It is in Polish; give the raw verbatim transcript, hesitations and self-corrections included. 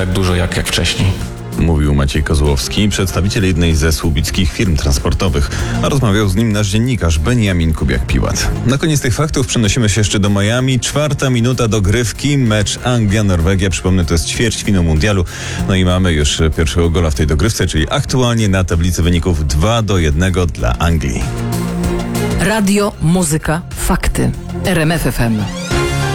tak dużo jak, jak wcześniej. Mówił Maciej Kozłowski, przedstawiciel jednej ze słubickich firm transportowych, a rozmawiał z nim nasz dziennikarz Beniamin Kubiak-Piłat. Na koniec tych faktów przenosimy się jeszcze do Miami. Czwarta minuta dogrywki, mecz Anglia-Norwegia. Przypomnę, to jest ćwierćfinał mundialu. No i mamy już pierwszego gola w tej dogrywce, czyli aktualnie na tablicy wyników dwa do jednego dla Anglii. Radio, muzyka, fakty. R M F F M.